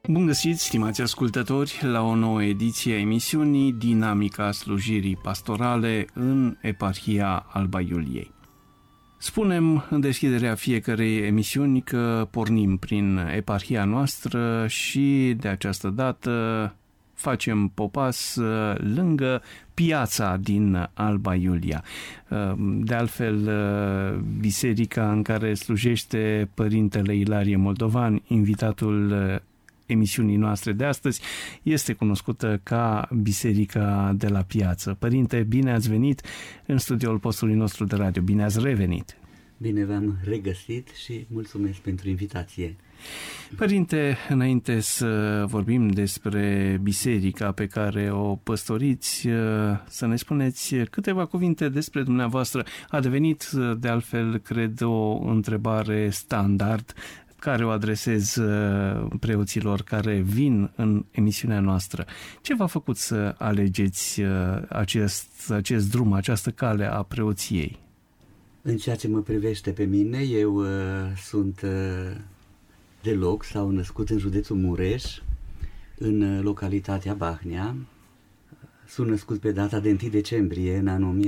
Bun găsit, stimați ascultători, la o nouă ediție a emisiunii Dinamica slujirii pastorale în Eparhia Alba Iuliei. Spunem în deschiderea fiecărei emisiuni că pornim prin eparhia noastră și de această dată facem popas lângă piața din Alba Iulia. De altfel, biserica în care slujește Părintele Ilarie Moldovan, invitatul emisiunii noastre de astăzi, este cunoscută ca Biserica de la Piață. Părinte, bine ați venit în studioul postului nostru de radio. Bine ați revenit! Bine v-am regăsit și mulțumesc pentru invitație. Părinte, înainte să vorbim despre biserica pe care o păstoriți, să ne spuneți câteva cuvinte despre dumneavoastră. A devenit, de altfel, cred, o întrebare standard care o adresez preoților care vin în emisiunea noastră. Ce v-a făcut să alegeți acest drum, această cale a preoției? În ceea ce mă privește pe mine, eu sunt de loc sau născut în județul Mureș, în localitatea Bahnea. Sunt născut pe data de 1 decembrie în anul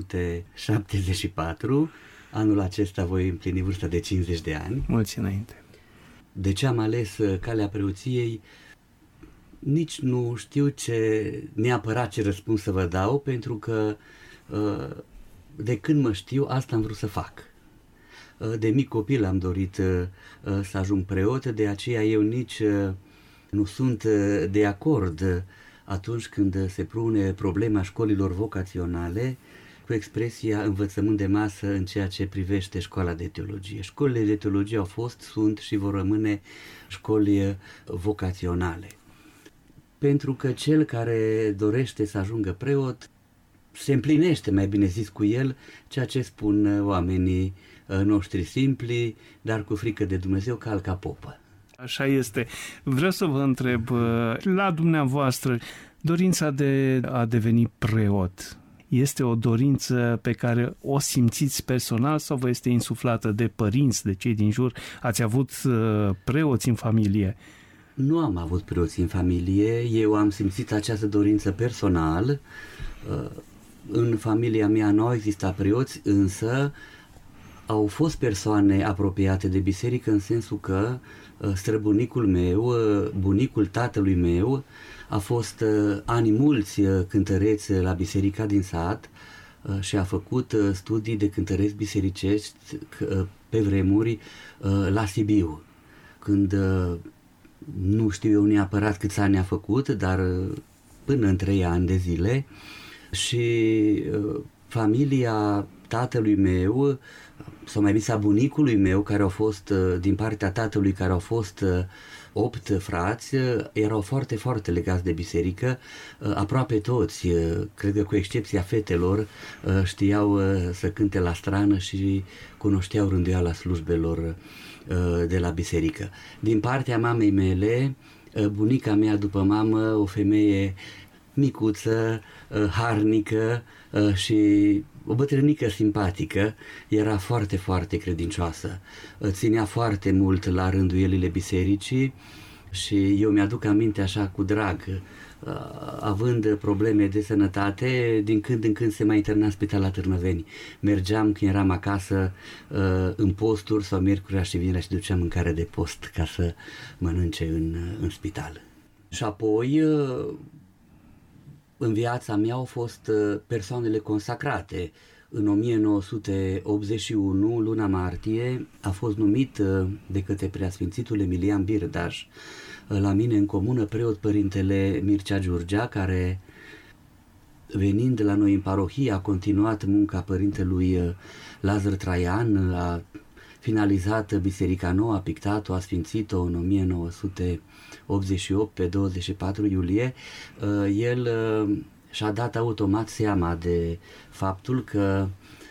1974. Anul acesta voi împlini vârsta de 50 de ani. Mulți înainte. De ce am ales calea preoției? Nici nu știu neapărat ce răspuns să vă dau, pentru că de când mă știu, asta am vrut să fac. De mic copil am dorit să ajung preot, de aceea eu nici nu sunt de acord atunci când se pune problema școlilor vocaționale cu expresia învățământ de masă în ceea ce privește școala de teologie. Școlile de teologie au fost, sunt și vor rămâne școli vocaționale. Pentru că cel care dorește să ajungă preot se împlinește, mai bine zis, cu el ceea ce spun oamenii noștri simpli, dar cu frică de Dumnezeu, calca popă. Așa este. Vreau să vă întreb, la dumneavoastră, dorința de a deveni preot, este o dorință pe care o simțiți personal sau vă este insuflată de părinți, de cei din jur? Ați avut preoți în familie? Nu am avut preoți în familie, eu am simțit această dorință personal. În familia mea nu au existat preoți, însă au fost persoane apropiate de biserică, în sensul că străbunicul meu, bunicul tatălui meu, a fost ani mulți cântăreț la biserica din sat și a făcut studii de cântăreți bisericești pe vremuri la Sibiu. Când nu știu eu neapărat câți ani a făcut, dar până în 3 ani de zile. Și familia tatălui meu, sau mai bine a bunicului meu, care au fost din partea tatălui, care au fost 8 frați, erau foarte, foarte legați de biserică. Aproape toți, cred că cu excepția fetelor, știau să cânte la strană și cunoșteau rânduiala slujbelor de la biserică. Din partea mamei mele, bunica mea după mamă, o femeie micuță, harnică și o bătrânică simpatică, era foarte, foarte credincioasă. Ținea foarte mult la rânduielile bisericii și eu mi-aduc aminte așa cu drag, având probleme de sănătate, din când în când se mai interna în spital la Târnăveni. Mergeam când eram acasă în posturi sau miercurea și vinerea și duceam mâncare de post ca să mănânce în spital. Și apoi în viața mea au fost persoanele consacrate. În 1981, luna martie, a fost numit de către preasfințitul Emilian Birdaș la mine în comună preot Părintele Mircea Giurgea, care, venind la noi în parohie, a continuat munca Părintelui Lazar Traian, a finalizat Biserica Nouă, a pictat-o, a sfințit-o în 1988, pe 24 iulie. El și-a dat automat seama de faptul că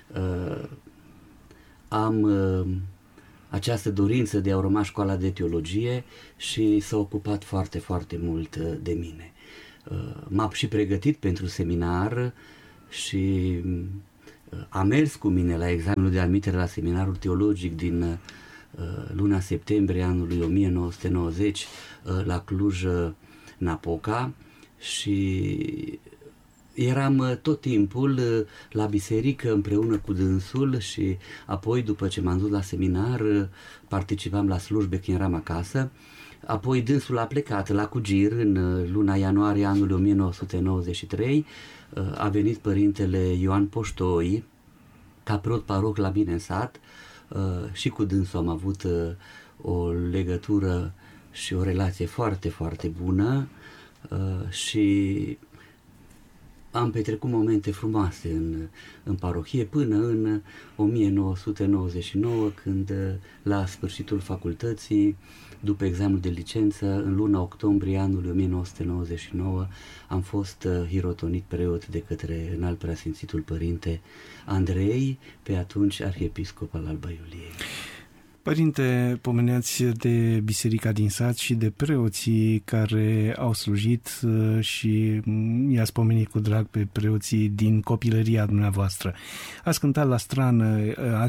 am această dorință de a urma școala de teologie și s-a ocupat foarte, foarte mult de mine. M-a și pregătit pentru seminar și a mers cu mine la examenul de admitere la seminarul teologic din luna septembrie anului 1990 la Cluj-Napoca și eram tot timpul la biserică împreună cu dânsul și apoi, după ce m-am dus la seminar, participam la slujbe când eram acasă. Apoi dânsul a plecat la Cugir în luna ianuarie anului 1993. A venit părintele Ioan Poștoi ca preot paroh la mine în sat și cu dânsul am avut o legătură și o relație foarte, foarte bună și am petrecut momente frumoase în parohie până în 1999, când la sfârșitul facultății, după examenul de licență, în luna octombrie anului 1999, am fost hirotonit preot de către Înalt Preasfințitul Părinte Andrei, pe atunci arhiepiscop al Alba Iuliei. Părinte, pomeneați de biserica din sat și de preoții care au slujit și i-ați pomenit cu drag pe preoții din copilăria dumneavoastră. Ați cântat la strană,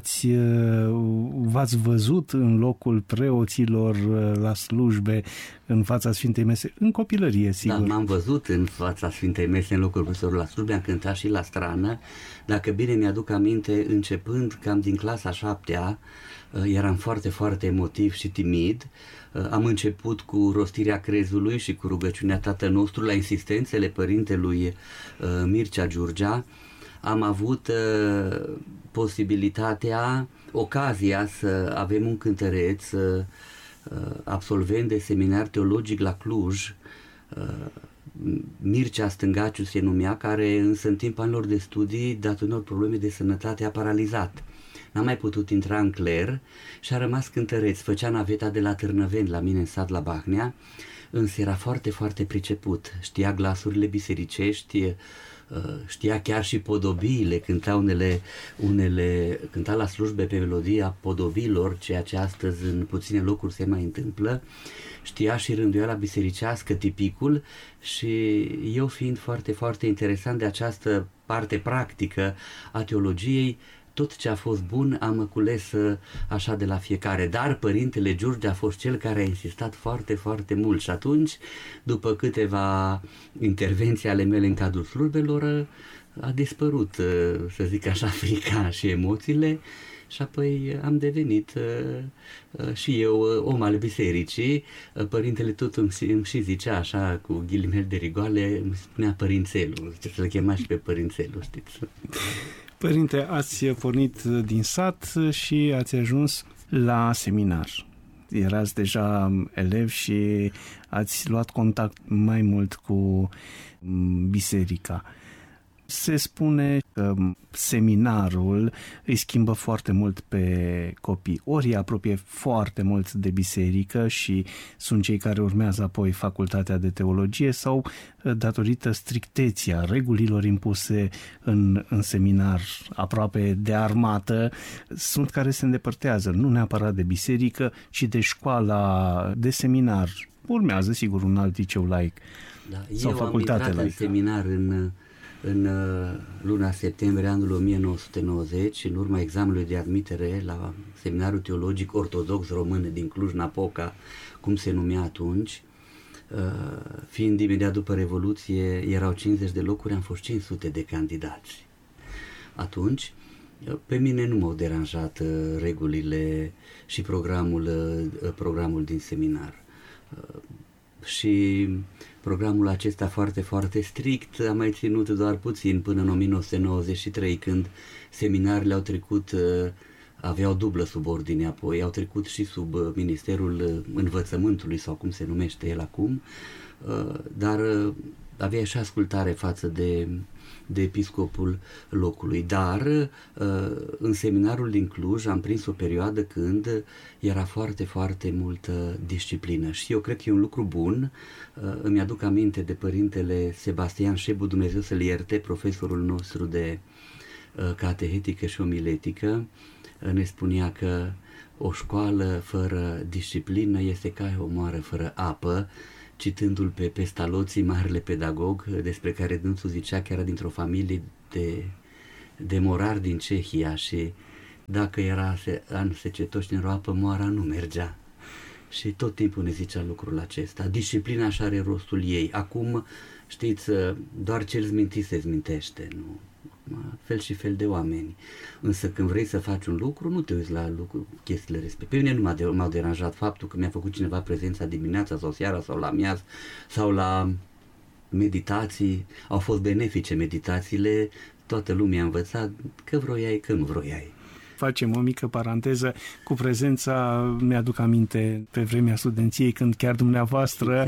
v-ați văzut în locul preoților la slujbe, în fața Sfintei Mese, în copilărie, sigur. Da, m-am văzut în fața Sfintei Mese, în locul profesorului la slujbe, am cântat și la strană. Dacă bine mi-aduc aminte, începând cam din clasa 7-a, eram foarte, foarte emotiv și timid. Am început cu rostirea crezului și cu rugăciunea Tatăl Nostru la insistențele părintelui Mircea Giurgea. Am avut posibilitatea, ocazia să avem un cântăreț absolvent de seminar teologic la Cluj, Mircea Stângaciu se numea, care însă în timpul anilor de studii, datorită unor probleme de sănătate, a paralizat. N-a mai putut intra în cler și a rămas cântăreț. Făcea naveta de la Târnăveni la mine în sat la Bahnea, însă era foarte, foarte priceput. Știa glasurile bisericești, știa chiar și podobiile, cânta la slujbe pe melodia podobiilor, ceea ce astăzi în puține locuri se mai întâmplă. Știa și rânduiala bisericească, tipicul, și eu, fiind foarte, foarte interesant de această parte practică a teologiei, tot ce a fost bun am cules așa de la fiecare, dar părintele Giurgea a fost cel care a insistat foarte, foarte mult și atunci, după câteva intervenții ale mele în cadrul slujbelor, a dispărut, să zic așa, frica și emoțiile și apoi am devenit și eu om al bisericii. Părintele tot îmi și zicea așa, cu ghilimele de rigoale, îmi spunea părințelul, să-l chema și pe părințelul, știți. Părinte, ați pornit din sat și ați ajuns la seminar. Erați deja elev și ați luat contact mai mult cu biserica. Se spune că seminarul îi schimbă foarte mult pe copii. Ori îi apropie foarte mult de biserică și sunt cei care urmează apoi facultatea de teologie, sau datorită stricteții a regulilor impuse în seminar, aproape de armată, sunt care se îndepărtează, nu neapărat de biserică, ci de școala de seminar. Urmează, sigur, un alt liceu laic, da, sau facultate laică. Eu am intrat în seminar în luna septembrie anului 1990, în urma examenului de admitere la Seminarul Teologic Ortodox Român din Cluj-Napoca, cum se numea atunci. Fiind imediat după Revoluție, erau 50 de locuri, am fost 500 de candidați. Atunci, pe mine nu m-au deranjat regulile și programul din seminar. Și programul acesta foarte, foarte strict a mai ținut doar puțin până în 1993, când seminarele au trecut, aveau dublă subordine, apoi au trecut și sub Ministerul Învățământului, sau cum se numește el acum, dar avea și ascultare față de episcopul locului. Dar în seminarul din Cluj am prins o perioadă când era foarte, foarte multă disciplină și eu cred că e un lucru bun. Îmi aduc aminte de părintele Sebastian Șebu, Dumnezeu să-l ierte, profesorul nostru de catehetică și omiletică. Ne spunea că o școală fără disciplină este ca o moară fără apă, citându-l pe Pestalozzi, marele pedagog, despre care dânsul zicea că era dintr-o familie de morari din Cehia și Dacă era an secetos și în apă moara, nu mergea. Și tot timpul ne zicea lucrul acesta. Disciplina așa are rostul ei. Acum, știți, doar cel zmintit se zmintește, nu? Fel și fel de oameni. Însă când vrei să faci un lucru, nu te uiți la chestiile respective. Pe mine nu m-a deranjat faptul că mi-a făcut cineva prezența dimineața sau seara sau la miaz sau la meditații. Au fost benefice meditațiile, toată lumea a învățat că vroiai, că nu vroiai. Facem o mică paranteză cu prezența, mi-aduc aminte pe vremea studenției când chiar dumneavoastră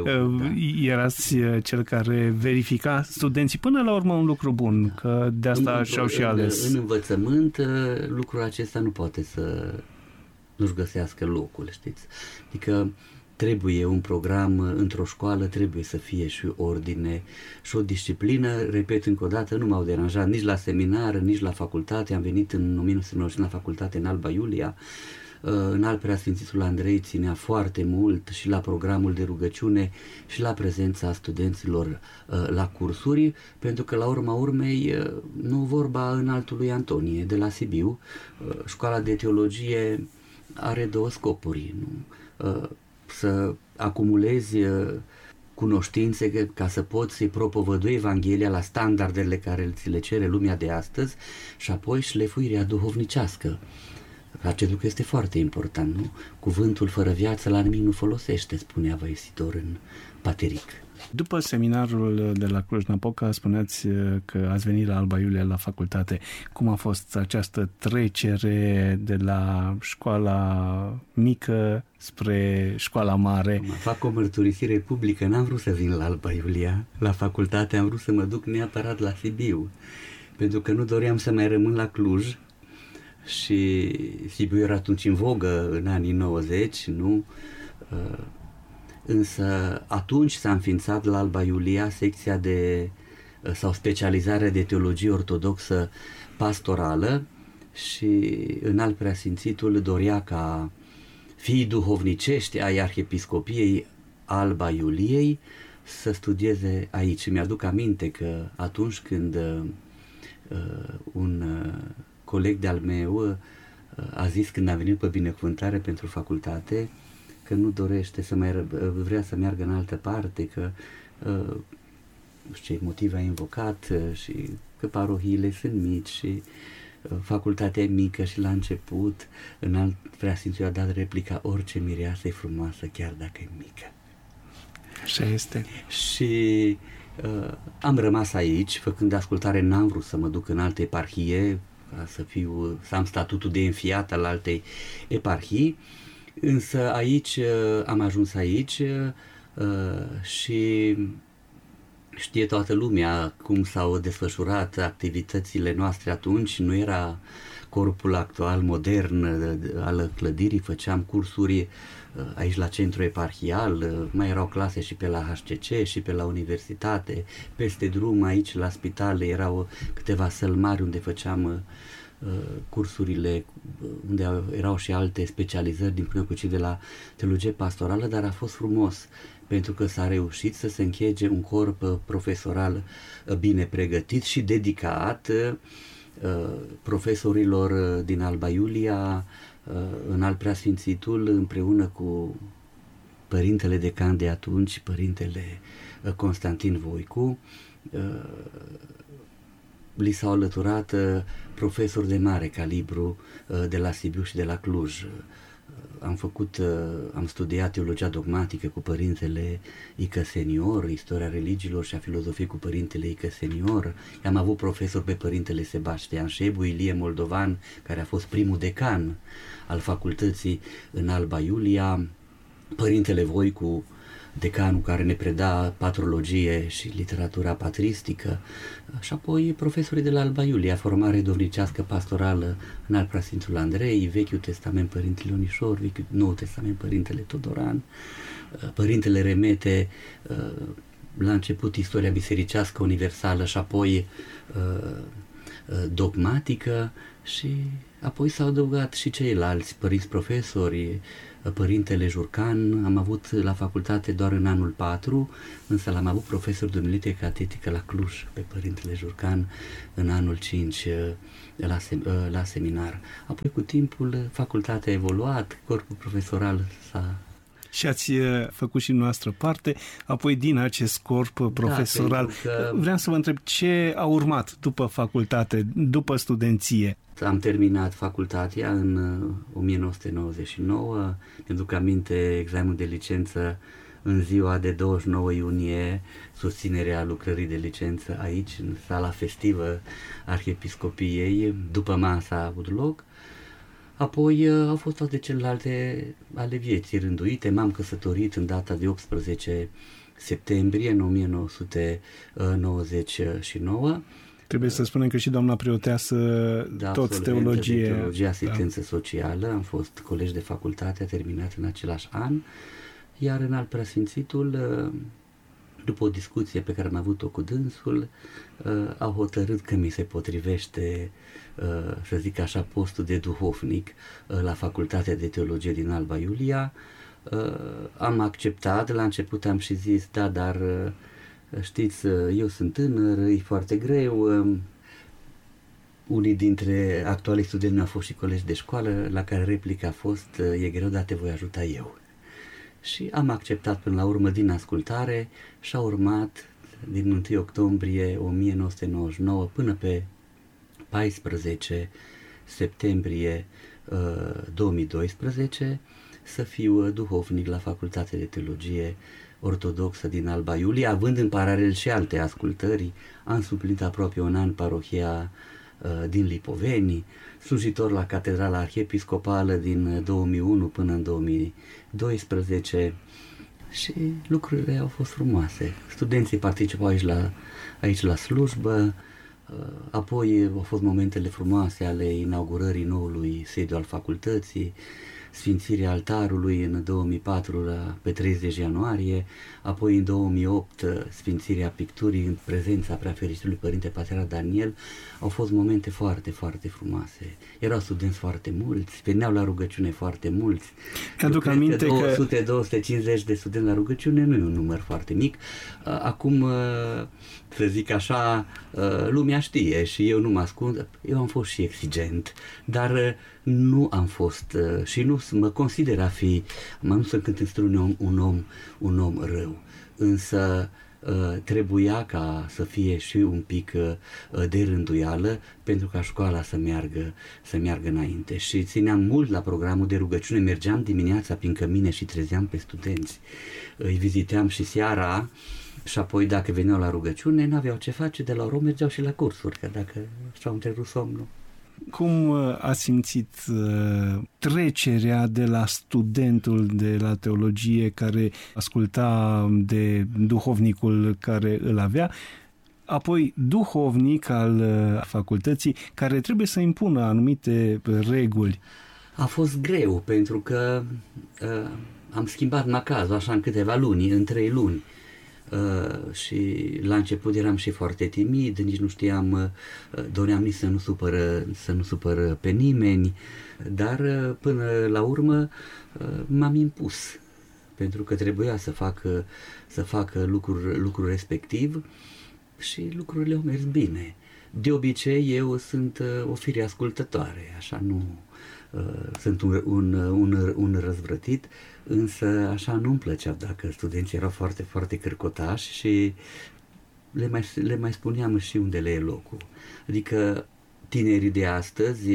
erați cel care verifica studenții până la urmă un lucru bun, că de asta și-au și ales. În învățământ lucrul acesta nu poate să nu-și găsească locul, știți? Adică trebuie un program într-o școală, trebuie să fie și ordine și o disciplină. Repet încă o dată, nu m-au deranjat nici la seminar, nici la facultate. Am venit în 1990 la facultate în Alba Iulia. În alt Preasfințitul Andrei ținea foarte mult și la programul de rugăciune și la prezența studenților la cursuri, pentru că la urma urmei, nu vorba înaltului Antonie de la Sibiu, școala de teologie are două scopuri, nu? Să acumulezi cunoștințe ca să poți propovădui Evanghelia la standardele care ți le cere lumea de astăzi și apoi șlefuirea duhovnicească. Acest lucru este foarte important, nu? Cuvântul fără viață la nimic nu folosește, spunea Vaisidor în Pateric. După seminarul de la Cluj-Napoca, spuneați că ați venit la Alba Iulia la facultate. Cum a fost această trecere de la școala mică spre școala mare? Fac o mărturisire publică, n-am vrut să vin la Alba Iulia, la facultate, am vrut să mă duc neapărat la Sibiu, pentru că nu doream să mai rămân la Cluj și Sibiu era atunci în vogă în anii 90, nu? Însă atunci s-a înființat la Alba Iulia secția sau specializarea de teologie ortodoxă pastorală și înalt preasfințitul dorea ca fiii duhovnicești ai Arhiepiscopiei Alba Iuliei să studieze aici. Mi-aduc aminte că atunci când un coleg de-al meu a zis când a venit pe binecuvântare pentru facultate că nu dorește vrea să meargă în altă parte, că nu știu ce motive a invocat și că parohiile sunt mici și facultatea e mică și la început înalt preasfințitul a dat replica: orice mireasă e frumoasă chiar dacă e mică. Așa este. Și am rămas aici, făcând ascultare, n-am vrut să mă duc în altă eparhie, să am statutul de înfiat al altei eparhii. Însă aici, am ajuns aici și știe toată lumea cum s-au desfășurat activitățile noastre atunci. Nu era corpul actual, modern, al clădirii, făceam cursuri aici la centru eparhial, mai erau clase și pe la HCC și pe la universitate, peste drum aici la spitale erau câteva săli mari unde făceam cursurile, unde erau și alte specializări din până cu cei de la teologie pastorală, dar a fost frumos pentru că s-a reușit să se închege un corp profesoral bine pregătit și dedicat profesorilor din Alba Iulia, înalt preasfințitul împreună cu părintele decan de atunci, părintele Constantin Voicu, li s-au alăturat profesori de mare calibru de la Sibiu și de la Cluj. Am studiat teologia dogmatică cu părintele Ică Senior, istoria religiilor și a filozofiei cu părintele Ică Senior. Am avut profesor pe părintele Sebastian Șebu, Ilie Moldovan, care a fost primul decan al facultății în Alba Iulia, părintele Voicu, decanul care ne preda patrologie și literatura patristică, și apoi profesorii de la Alba Iulia, formare dovnicească pastorală în al Preasfințitul Andrei, Vechiul Testament Părintele Ionișor, Noul Testament Părintele Todoran, Părintele Remete, la început istoria bisericească universală și apoi dogmatică, și apoi s-au adăugat și ceilalți părinți profesori, Părintele Jurcan am avut la facultate doar în anul 4, însă l-am avut profesor de umilie catetică la Cluj, pe Părintele Jurcan, în anul 5 la seminar. Apoi cu timpul facultatea a evoluat, corpul profesoral s-a... Și ați făcut și noastră parte, apoi din acest corp profesoral. Vreau să vă întreb ce a urmat după facultate, după studenție. Am terminat facultatea în 1999, mi-aduc aminte examenul de licență în ziua de 29 iunie, susținerea lucrării de licență aici, în sala festivă Arhiepiscopiei, după masa a avut loc. Apoi au fost toate celelalte ale vieții rânduite. M-am căsătorit în data de 18 septembrie în 1999. Trebuie să spunem că și doamna preoteasă, tot teologie. Teologia, asistență socială. Am fost colegi de facultate, a terminat în același an. Iar în al preasfințitul, după o discuție pe care am avut-o cu dânsul, au hotărât că mi se potrivește, să zic așa, postul de duhovnic la Facultatea de Teologie din Alba Iulia. Am acceptat, la început am și zis, da, dar știți, eu sunt tânăr, e foarte greu. Unii dintre actualii studenți au fost și colegi de școală, la care replica a fost, e greu, dar te voi ajuta eu. Și am acceptat până la urmă din ascultare și a urmat din 1 octombrie 1999 până pe 14 septembrie 2012 să fiu duhovnic la Facultatea de Teologie Ortodoxă din Alba Iulia, având în paralel și alte ascultări. Am suplinit aproape un an parohia din Lipoveni, slujitor la Catedrala Arhiepiscopală din 2001 până în 2012 și lucrurile au fost frumoase. Studenții participau aici la slujbă, apoi au fost momentele frumoase ale inaugurării noului sediu al facultății, sfințirea altarului în 2004 pe 30 ianuarie, apoi în 2008 sfințirea picturii în prezența preafericitului Părinte Patriarh Daniel. Au fost momente foarte, foarte frumoase. Erau studenți foarte mulți, veneau la rugăciune foarte mulți. Aduc aminte că 200-250 de studenți la rugăciune nu e un număr foarte mic. Acum, să zic așa, lumea știe și eu nu mă ascund. Eu am fost și exigent, dar nu am fost și nu mă consider a fi, nu sunt cât în strune un om rău, însă trebuia ca să fie și un pic de rânduială pentru ca școala să meargă înainte și țineam mult la programul de rugăciune, mergeam dimineața prin cămine și trezeam pe studenți, îi viziteam și seara și apoi dacă veneau la rugăciune n-aveau ce face, de la oro mergeau și la cursuri, că dacă și-au întrerupt somnul. Cum a simțit trecerea de la studentul de la teologie care asculta de duhovnicul care îl avea, apoi duhovnic al facultății care trebuie să impună anumite reguli? A fost greu pentru că am schimbat macazul așa în câteva luni, în 3 luni. Și la început eram și foarte timid, nici nu știam, doream nici să nu supără pe nimeni, dar până la urmă m-am impus, pentru că trebuia să fac lucrul respectiv și lucrurile au mers bine. De obicei eu sunt o fire ascultătoare, așa nu sunt un răzvrătit, însă așa nu-mi plăcea dacă studenții erau foarte, foarte cârcotași și le mai spuneam și unde le e locul. Adică tinerii de astăzi,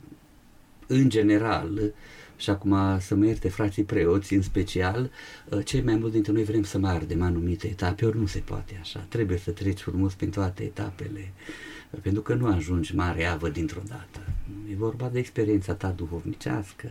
în general, și acum să mă ierte frații preoți în special, cei mai mulți dintre noi vrem să mai ardem anumite etape, ori nu se poate așa, trebuie să treci frumos prin toate etapele, pentru că nu ajungi mare avă dintr-o dată. E vorba de experiența ta duhovnicească.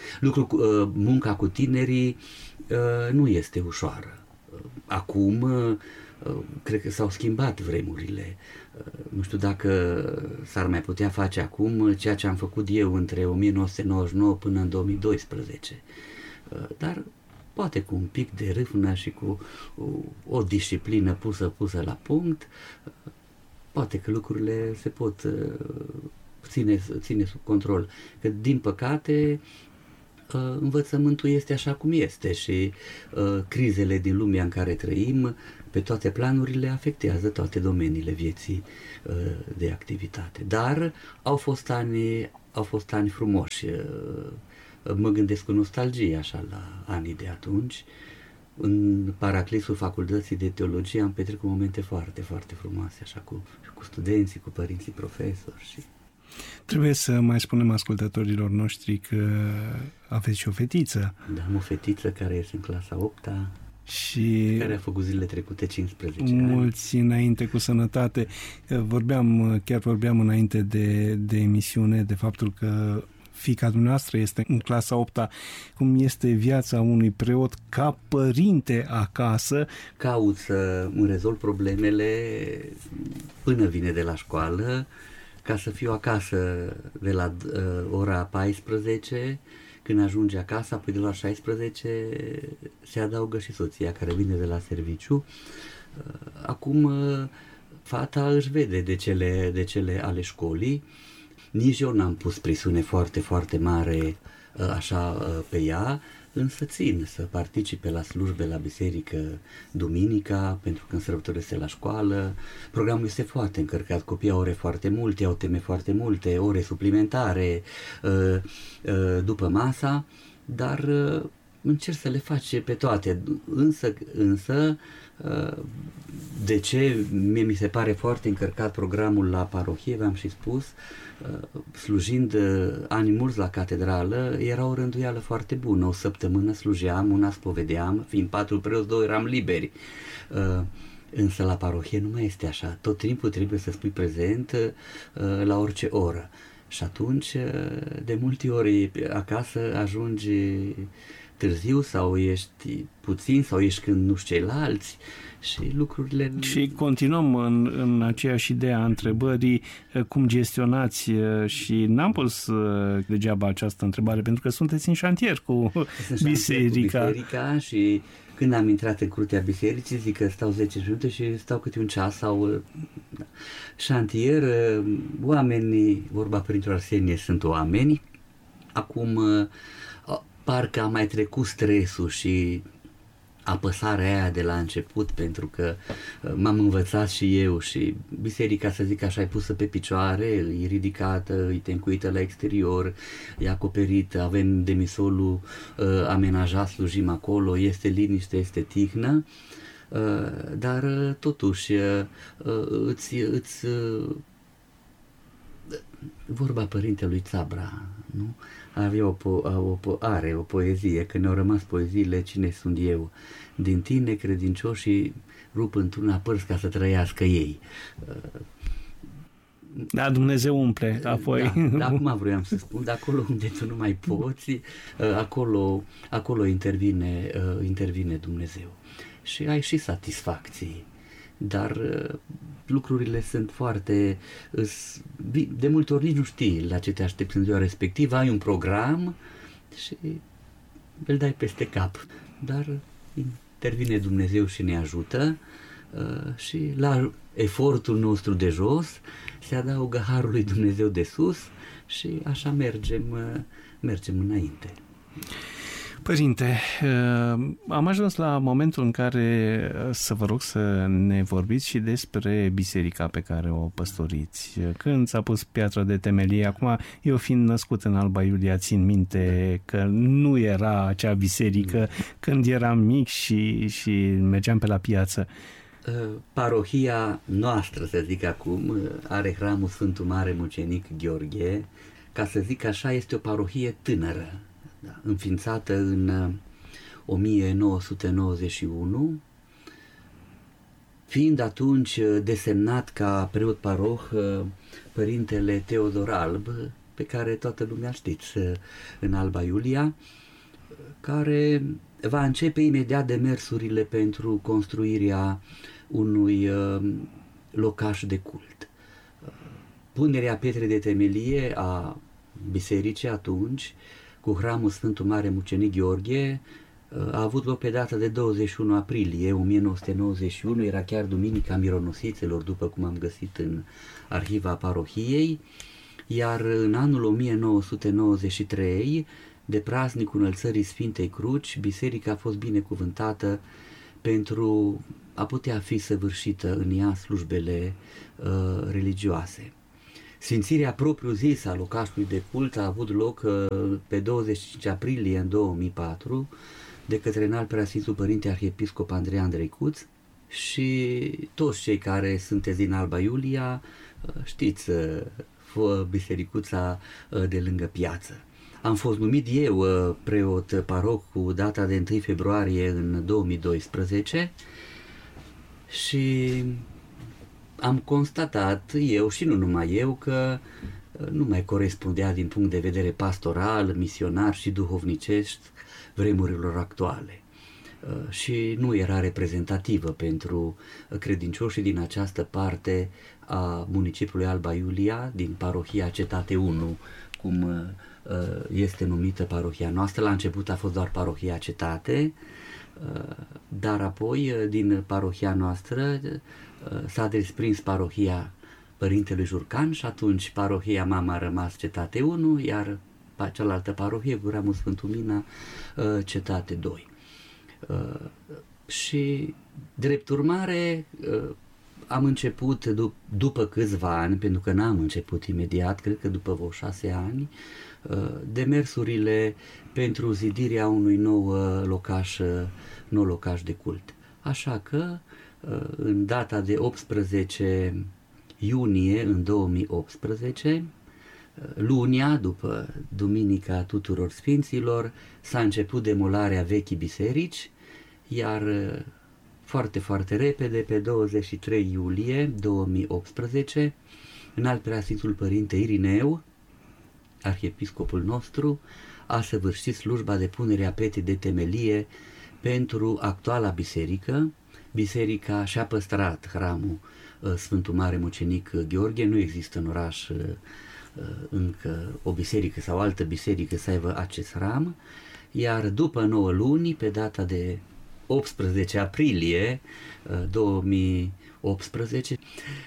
Munca cu tinerii nu este ușoară. Acum cred că s-au schimbat vremurile. Nu știu dacă s-ar mai putea face acum ceea ce am făcut eu între 1999 până în 2012. Dar poate cu un pic de râvnă și cu o disciplină pusă la punct, poate că lucrurile se pot ține sub control. Că din păcate învățământul este așa cum este și crizele din lumea în care trăim, pe toate planurile, afectează toate domeniile vieții de activitate. Dar au fost ani frumoși. Mă gândesc cu nostalgie așa la anii de atunci. În paraclisul facultății de teologie am petrecut momente foarte, foarte frumoase, așa cu studenții, cu părinții profesori și... Trebuie să mai spunem ascultătorilor noștri că aveți și o fetiță. Da, am o fetiță care este în clasa 8-a și care a făcut zilele trecute 15 ani. Mulți înainte cu sănătate. Chiar vorbeam înainte de emisiune de faptul că fiica dumneavoastră este în clasa 8-a, cum este viața unui preot ca părinte acasă. Caut să îmi rezolv problemele până vine de la școală, ca să fiu acasă de la ora 14, când ajunge acasă, apoi de la 16 se adaugă și soția care vine de la serviciu. Acum fata își vede de cele ale școlii. Nici eu n-am pus presiune foarte, foarte mare așa pe ea, însă țin să participe la slujbe la biserică duminica, pentru că în sărbători este la școală. Programul este foarte încărcat, copiii au ore foarte multe, au teme foarte multe, ore suplimentare după masa, dar încerc să le fac pe toate, însă de ce mi se pare foarte încărcat programul la parohie, v-am și spus, slujind ani mulți la catedrală, era o rânduială foarte bună. O săptămână slujeam, una spovedeam, fiind 4 preoți, 2 eram liberi. Însă la parohie nu mai este așa. Tot timpul trebuie să spui prezent la orice oră. Și atunci, de multe ori acasă ajungi târziu sau ești puțin sau ești când nu știu ceilalți și lucrurile... Și continuăm în aceeași idee a întrebării cum gestionați și n-am pus degeaba această întrebare pentru că sunteți în șantier cu biserica. Și când am intrat în curtea bisericii zic că stau 10 minute și stau câte un ceas sau șantier, oamenii, vorba Părintelor Arsenie, sunt oameni. Acum parcă a mai trecut stresul și apăsarea aia de la început, pentru că m-am învățat și eu și biserica, să zic așa, e pusă pe picioare, e ridicată, e tencuită la exterior, e acoperită, avem demisolul amenajat, slujim acolo, este liniște, este tihnă, dar totuși îți vorba părintelui Țabra, nu? Are o poezie, că ne-au rămas poeziile Cine sunt eu? Din tine, credincioșii, rup într-una părți ca să trăiască ei. Da, Dumnezeu umple, apoi... Da, acum vroiam să spun, de acolo unde tu nu mai poți, acolo intervine Dumnezeu. Și ai și satisfacții. Dar lucrurile sunt foarte... De multe ori nici nu știi la ce te aștepți în ziua respectivă, ai un program și îl dai peste cap. Dar intervine Dumnezeu și ne ajută și la efortul nostru de jos se adaugă harul lui Dumnezeu de sus și așa mergem înainte. Părinte, am ajuns la momentul în care să vă rog să ne vorbiți și despre biserica pe care o păstoriți. Când s-a pus piatra de temelie, acum eu fiind născut în Alba Iulia, țin minte că nu era acea biserică când eram mic și mergeam pe la piață. Parohia noastră, să zic acum, are hramul Sfântul Mare Mucenic Gheorghe, ca să zic așa, este o parohie tânără. Da, înființată în 1991, fiind atunci desemnat ca preot paroh părintele Teodor Alb, pe care toată lumea știți, în Alba Iulia, care va începe imediat demersurile pentru construirea unui locaș de cult. Punerea pietrei de temelie a bisericii atunci, cu hramul Sfântul Mare Mucenic Gheorghe, a avut loc pe data de 21 aprilie 1991, era chiar Duminica Mironosiților, după cum am găsit în arhiva parohiei, iar în anul 1993 de praznicul înălțării Sfintei Cruci, biserica a fost binecuvântată pentru a putea fi săvârșită în ea slujbele religioase. Sfințirea propriu-zisă a locașului de cult a avut loc pe 25 aprilie în 2004 de către Înalt Preasfințitul Părinte Arhiepiscop Andrei Andreicuț, și toți cei care sunteți din Alba Iulia știți bisericuța de lângă piață. Am fost numit eu preot paroh cu data de 1 februarie în 2012 și am constatat eu și nu numai eu că nu mai corespundea din punct de vedere pastoral, misionar și duhovnicesc vremurilor actuale și nu era reprezentativă pentru credincioșii din această parte a municipiului Alba Iulia, din parohia Cetate 1, cum este numită parohia noastră. La început a fost doar parohia Cetate, dar apoi din parohia noastră s-a desprins parohia Părintelui Jurcan și atunci parohia Mama a rămas Cetate 1, iar cealaltă parohie, Guramul Sfântul Mina, Cetate 2. Și drept urmare am început după câțiva ani, pentru că n-am început imediat, cred că după vreo 6 ani, demersurile pentru zidirea unui nou locaș de cult. Așa că în data de 18 iunie în 2018, lunia, după Duminica Tuturor Sfinților, s-a început demolarea vechii biserici, iar foarte, foarte repede, pe 23 iulie 2018, Înalt Preasfințitul Părinte Irineu, arhiepiscopul nostru, a săvârșit slujba de punere a petei de temelie pentru actuala biserică. Biserica și-a păstrat hramul Sfântul Mare Mucenic Gheorghe, nu există în oraș încă o biserică sau altă biserică să aibă acest hram, iar după 9 luni, pe data de 18 aprilie 2018,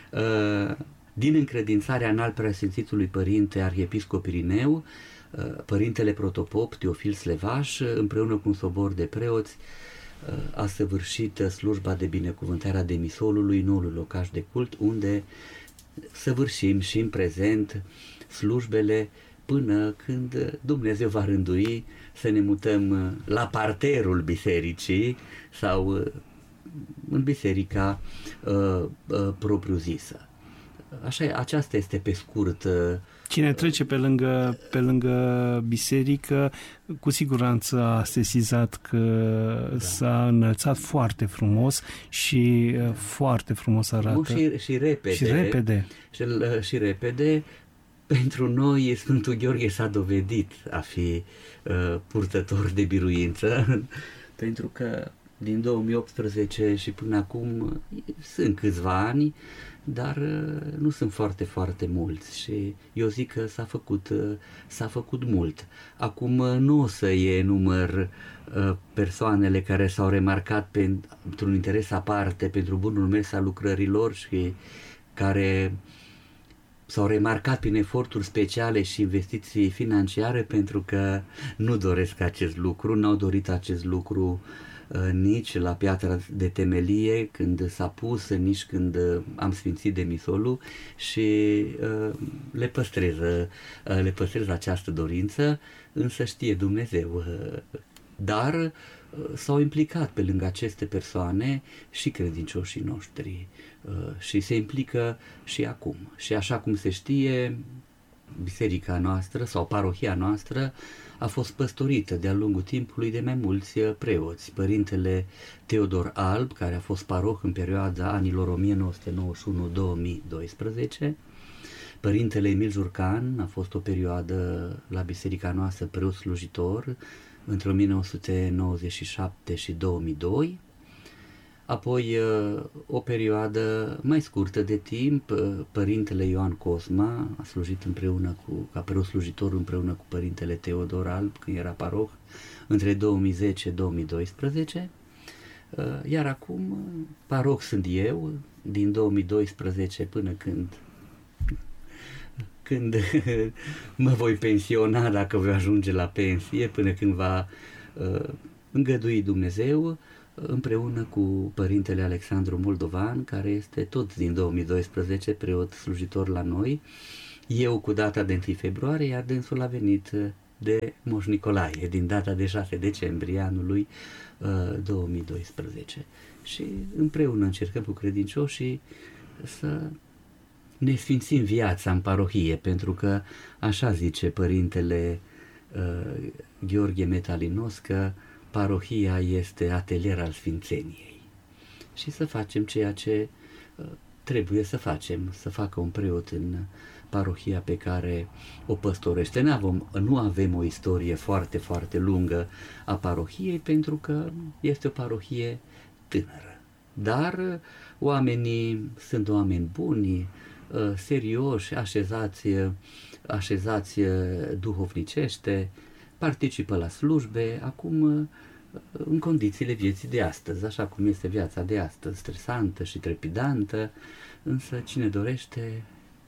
din încredințarea Înalt Preasfințitului Părinte Arhiepiscop Irineu, Părintele Protopop Teofil Slevaș, împreună cu un sobor de preoți, a săvârșit slujba de binecuvântare a demisolului, noului locaș de cult, unde săvârșim și în prezent slujbele până când Dumnezeu va rândui să ne mutăm la parterul bisericii sau în biserica propriu-zisă. Așa, aceasta este pe scurt. Cine trece pe lângă biserică, cu siguranță a sesizat că s-a înălțat foarte frumos și foarte frumos arată. Și repede. Și repede. Pentru noi Sfântul Gheorghe s-a dovedit a fi purtător de biruință, pentru că din 2018 și până acum sunt câțiva ani, dar nu sunt foarte, foarte mulți și eu zic că s-a făcut mult. Acum nu o să enumăr persoanele care s-au remarcat pentru un interes aparte, pentru bunul mers al lucrărilor și care s-au remarcat prin eforturi speciale și investiții financiare, pentru că nu doresc acest lucru, n-au dorit acest lucru nici la piatra de temelie când s-a pus, nici când am sfințit demisolul și le păstrez această dorință, însă știe Dumnezeu. Dar s-au implicat pe lângă aceste persoane și credincioșii noștri și se implică și acum. Și așa cum se știe, biserica noastră sau parohia noastră a fost păstorită de-a lungul timpului de mai mulți preoți. Părintele Teodor Alb, care a fost paroh în perioada anilor 1991-2012, Părintele Emil Jurcan a fost o perioadă la biserica noastră preot slujitor între 1997 și 2002, apoi o perioadă mai scurtă de timp, Părintele Ioan Cosma a slujit ca preot slujitor împreună cu Părintele Teodor Alb când era paroh între 2010-2012, iar acum paroh sunt eu din 2012 până când când mă voi pensiona, dacă voi ajunge la pensie, până când va îngădui Dumnezeu, împreună cu Părintele Alexandru Moldovan, care este tot din 2012 preot slujitor la noi, eu cu data de 1 februarie, iar dânsul a venit de Moș Nicolae, din data de 6 decembrie anului 2012. Și împreună încercăm cu credincioșii să ne sfințim viața în parohie, pentru că așa zice Părintele Gheorghe Metalinos, că parohia este atelier al sfințeniei. Și să facem ceea ce trebuie să facem, să facă un preot în parohia pe care o păstorește. Nu avem o istorie foarte, foarte lungă a parohiei, pentru că este o parohie tânără. Dar oamenii sunt oameni buni, serioși, așezați duhovnicește, participă la slujbe, acum în condițiile vieții de astăzi, așa cum este viața de astăzi, stresantă și trepidantă, însă cine dorește,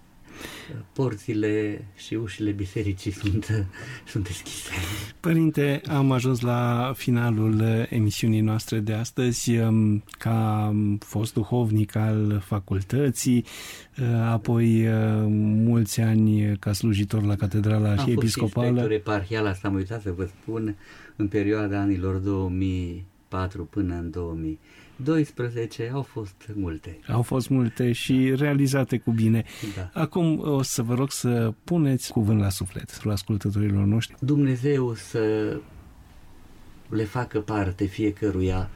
porțile și ușile bisericii sunt deschise. Părinte, am ajuns la finalul emisiunii noastre de astăzi. Ca fost duhovnic al facultății, apoi mulți ani ca slujitor la Catedrala Arhiepiscopală. Am fost inspector eparhial, asta am uitat să vă spun, în perioada anilor 2004 până în 2012, au fost multe. Au fost multe și realizate cu bine. Da. Acum o să vă rog să puneți cuvânt la suflet la ascultătorilor noștri. Dumnezeu să le facă parte fiecăruia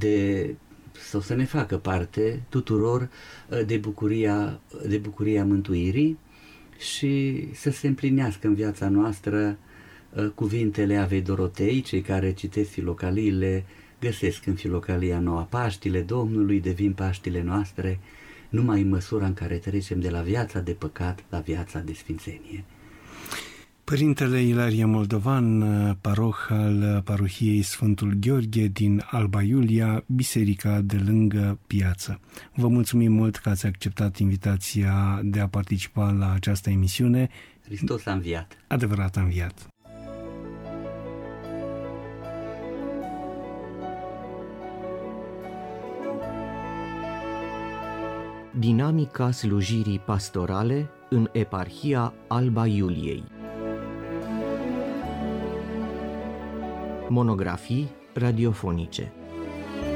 sau să ne facă parte tuturor de bucuria mântuirii și să se împlinească în viața noastră cuvintele Avei Dorotei. Cei care citesc filocaliile găsesc în filocalia noua: Paștile Domnului devin Paștile noastre, numai în măsura în care trecem de la viața de păcat la viața de sfințenie. Părintele Ilarie Moldovan, paroh al parohiei Sfântul Gheorghe din Alba Iulia, biserica de lângă piață. Vă mulțumim mult că ați acceptat invitația de a participa la această emisiune. Hristos a înviat. Adevărat a înviat. Dinamica slujirii pastorale în eparhia Alba Iuliei. Monografii radiofonice.